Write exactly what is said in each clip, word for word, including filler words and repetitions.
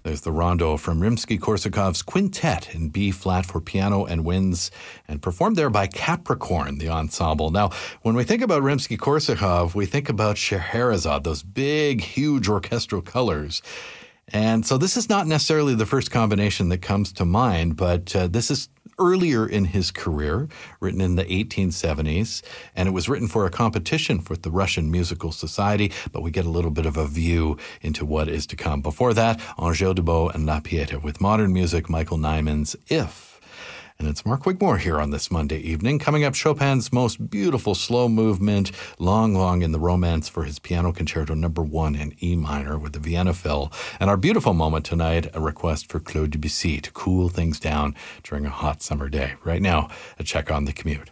There's the rondo from Rimsky-Korsakov's Quintet in B flat for piano and winds, and performed there by Capricorn, the ensemble. Now, when we think about Rimsky-Korsakov, we think about Scheherazade, those big, huge orchestral colors. And so this is not necessarily the first combination that comes to mind, but uh, this is earlier in his career, written in the eighteen seventies, and it was written for a competition with the Russian Musical Society, but we get a little bit of a view into what is to come. Before that, Angèle Debout and La Pieta with modern music, Michael Nyman's If. And it's Mark Wigmore here on this Monday evening. Coming up, Chopin's most beautiful slow movement, Long, Long in the Romance for his Piano Concerto number one in E minor with the Vienna Phil. And our beautiful moment tonight, a request for Claude Debussy to cool things down during a hot summer day. Right now, a check on the commute.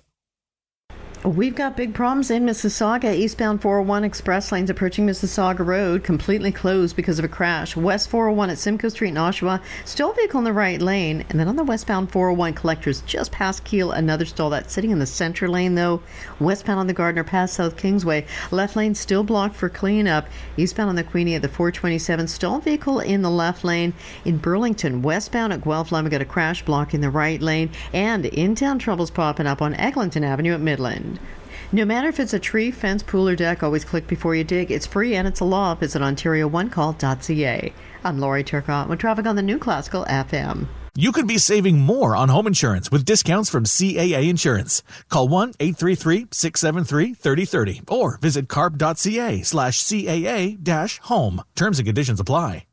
We've got big problems in Mississauga. Eastbound four oh one express lanes approaching Mississauga Road completely closed because of a crash. West four oh one at Simcoe Street in Oshawa, still a vehicle in the right lane. And then on the westbound four oh one collectors just past Kiel, another stall that's sitting in the center lane though. Westbound on the Gardner past South Kingsway, left lane still blocked for cleanup. Eastbound on the Queenie at the four twenty-seven, stall vehicle in the left lane. In Burlington, westbound at Guelph Lima, got a crash block in the right lane. And in-town troubles popping up on Eglinton Avenue at Midland. No matter if it's a tree, fence, pool, or deck, always click before you dig. It's free and it's a law. Visit ontario one call dot c a. I'm Lori Turcotte with traffic on the New Classical F M. You could be saving more on home insurance with discounts from C A A Insurance. Call one eight three three, six seven three, three oh three oh or visit carb dot c a slash C A A dash home. Terms and conditions apply.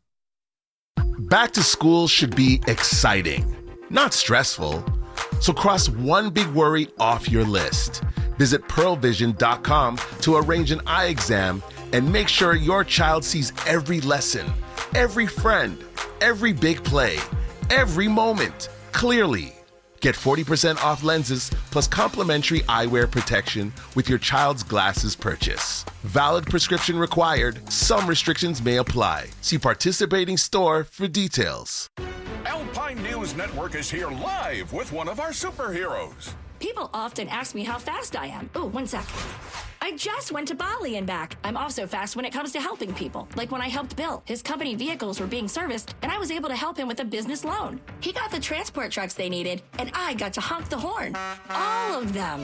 Back to school should be exciting, not stressful. So cross one big worry off your list. Visit pearl vision dot com to arrange an eye exam and make sure your child sees every lesson, every friend, every big play, every moment clearly. Get forty percent off lenses plus complimentary eyewear protection with your child's glasses purchase. Valid prescription required. Some restrictions may apply. See participating store for details. Alpine News Network is here live with one of our superheroes. People often ask me how fast I am. Oh, one sec. I just went to Bali and back. I'm also fast when it comes to helping people. Like when I helped Bill. His company vehicles were being serviced, and I was able to help him with a business loan. He got the transport trucks they needed, and I got to honk the horn. All of them.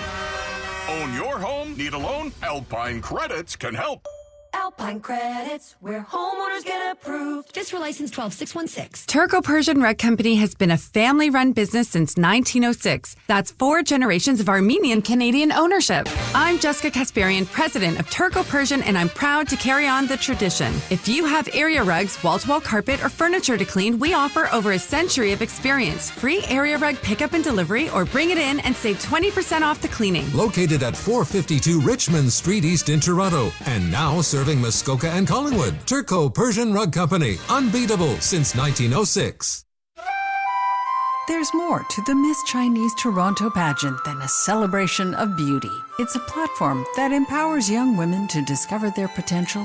Own your home? Need a loan? Alpine Credits can help. Alpine Credits, where homeowners get approved. Just for license twelve six one six. Turco Persian Rug Company has been a family-run business since nineteen oh six. That's four generations of Armenian Canadian ownership. I'm Jessica Kasparian, president of Turco Persian, and I'm proud to carry on the tradition. If you have area rugs, wall-to-wall carpet, or furniture to clean, we offer over a century of experience. Free area rug pickup and delivery, or bring it in and save twenty percent off the cleaning. Located at four fifty-two Richmond Street East in Toronto, and now serving Muskoka and Collingwood. Turco Persian Rug Company, unbeatable since nineteen oh six. There's more to the Miss Chinese Toronto pageant than a celebration of beauty. It's a platform that empowers young women to discover their potential